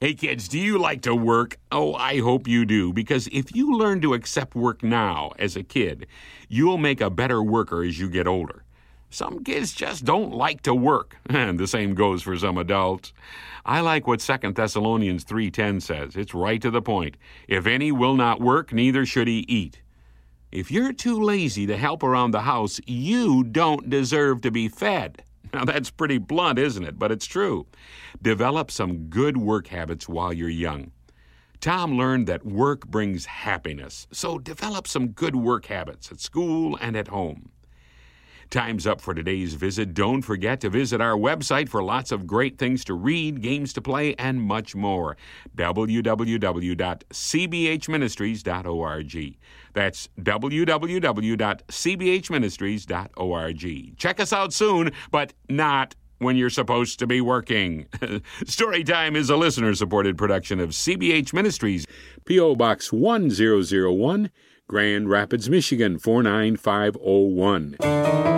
Hey kids, do you like to work? Oh, I hope you do, because if you learn to accept work now as a kid, you'll make a better worker as you get older. Some kids just don't like to work, and the same goes for some adults. I like what 2 Thessalonians 3:10 says. It's right to the point. If any will not work, neither should he eat. If you're too lazy to help around the house, you don't deserve to be fed. Now, that's pretty blunt, isn't it? But it's true. Develop some good work habits while you're young. Tom learned that work brings happiness, so develop some good work habits at school and at home. Time's up for today's visit. Don't forget to visit our website for lots of great things to read, games to play, and much more. www.cbhministries.org. That's www.cbhministries.org. Check us out soon, but not when you're supposed to be working. Storytime is a listener-supported production of CBH Ministries. P.O. Box 1001, Grand Rapids, Michigan 49501.